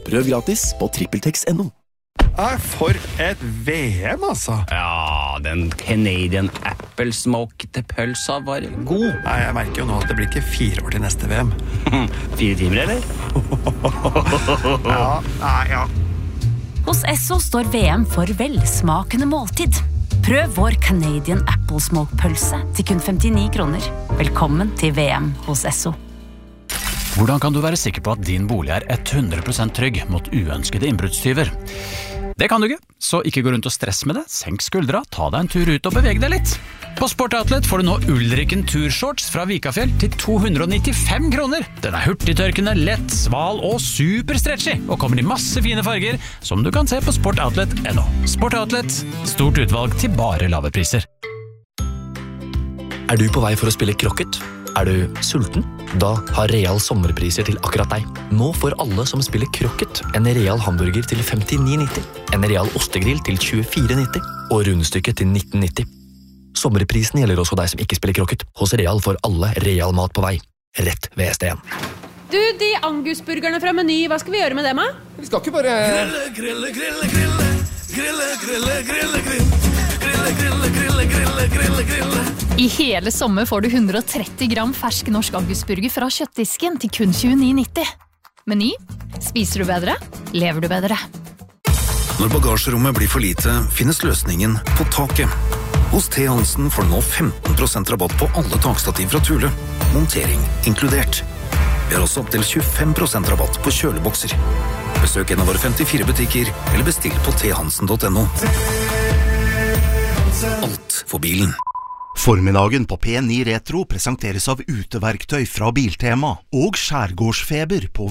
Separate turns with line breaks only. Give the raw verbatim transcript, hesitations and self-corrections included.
Prøv gratis på trippeltex punktum no.
For et V M, altså.
Ja, den Canadian Apple Smoked pølsa var god.
Nei, jeg merker jo nå at det blir ikke fire år til neste V M.
Fire timer, eller?
Ja, nei, ja.
Hos Esso står V M for velsmakende måltid. Prøv vår Canadian Apple Smoked pølse til kun femtini kroner. Velkommen til V M hos Esso.
Hvordan kan du være sikker på at din bolig er hundre prosent trygg mot uønskede innbruddstyver? Det kan du ikke, så ikke gå rundt og stress med det. Senk skuldra, ta deg en tur ut og beveg deg litt. På Sport Outlet får du nå Ulriken Turshorts fra Vikafjell til to hundre nittifem kroner. Den er hurtigtørkende, lett, sval og superstretchy, og kommer i masse fine farger, som du kan se på sport outlet punktum no. Sport Outlet, stort utvalg til bare lave priser.
Er du på vei for å spille krokket? Er du sulten? Da har Real sommerpriser til akkurat deg. Nå får alle som spiller krokket en Real hamburger til femtini nitti, en Real ostegrill til tjuefire nitti og rundstykket til nitten nitti. Sommerprisen gjelder også deg som ikke spiller krokket. Hos Real får alle Real mat på vei. Rett ved S D en.
Du, de angusburgerne fra Meny, hva skal vi gjøre med dem, da?
Vi skal ikke bare...
Grille, grille, grille, grille. Grille, grille, grille, grille. Grille, grille, grille, grille, grille, grille.
I hele sommer får du hundre og tretti gram fersk norsk angusburger fra kjøttdisken til kun tjueni nitti. Meny. Spiser du bedre? Lever du bedre?
Når bagasjerommet blir for lite, finnes løsningen på taket. Hos T. Hansen får du nå femten prosent rabatt på alle takstativ fra Thule. Montering inkludert. Vi har også opp til tjuefem prosent rabatt på kjølebokser. Besøk en av våre femtifire butikker, eller bestill på t hansen punktum no. Alt for bilen.
Formiddagen på P ni Retro presenteres av uteverktøy fra Biltema og skjærgårdsfeber på